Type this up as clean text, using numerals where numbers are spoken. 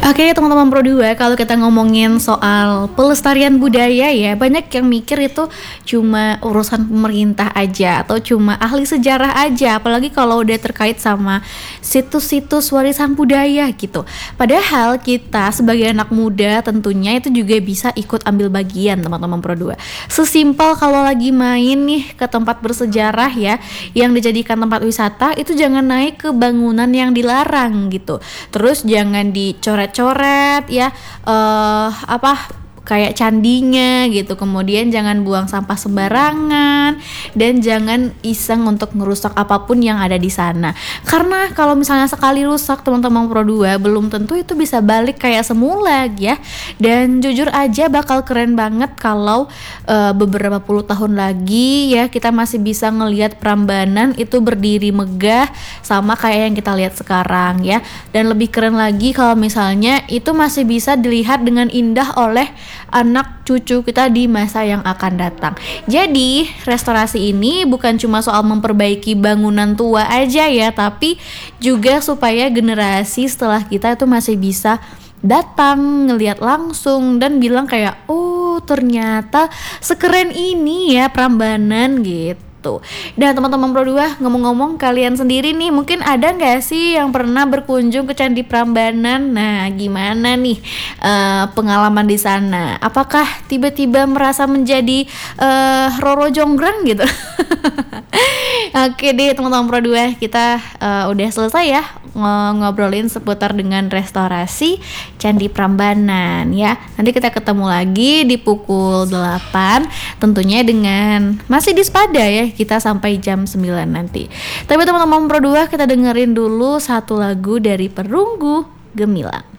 Oke teman-teman Pro 2, kalau kita ngomongin soal pelestarian budaya ya, banyak yang mikir itu cuma urusan pemerintah aja atau cuma ahli sejarah aja, apalagi kalau udah terkait sama situs-situs warisan budaya gitu. Padahal kita sebagai anak muda tentunya itu juga bisa ikut ambil bagian teman-teman Pro 2. Sesimpel kalau lagi main nih ke tempat bersejarah ya, yang dijadikan tempat wisata, itu jangan naik ke bangunan yang dilarang gitu. Terus jangan dicoret ya, kayak candinya gitu. Kemudian jangan buang sampah sembarangan dan jangan iseng untuk ngerusak apapun yang ada di sana. Karena kalau misalnya sekali rusak teman-teman Pro 2, belum tentu itu bisa balik kayak semula ya. Dan jujur aja bakal keren banget kalau beberapa puluh tahun lagi ya kita masih bisa ngelihat Prambanan itu berdiri megah sama kayak yang kita lihat sekarang ya. Dan lebih keren lagi kalau misalnya itu masih bisa dilihat dengan indah oleh anak cucu kita di masa yang akan datang. Jadi restorasi ini bukan cuma soal memperbaiki bangunan tua aja ya, tapi juga supaya generasi setelah kita itu masih bisa datang, ngelihat langsung dan bilang kayak, oh ternyata sekeren ini ya Prambanan gitu. Dan teman-teman Pro 2, ngomong-ngomong kalian sendiri nih, mungkin ada nggak sih yang pernah berkunjung ke Candi Prambanan? Nah, gimana nih pengalaman di sana? Apakah tiba-tiba merasa menjadi Roro Jonggrang gitu? Oke deh teman-teman Pro 2, kita udah selesai ya ngobrolin seputar dengan restorasi Candi Prambanan ya. Nanti kita ketemu lagi di pukul 8 tentunya dengan masih di Spada ya, kita sampai jam 9 nanti. Tapi teman-teman Pro 2, kita dengerin dulu satu lagu dari Perunggu Gemilang.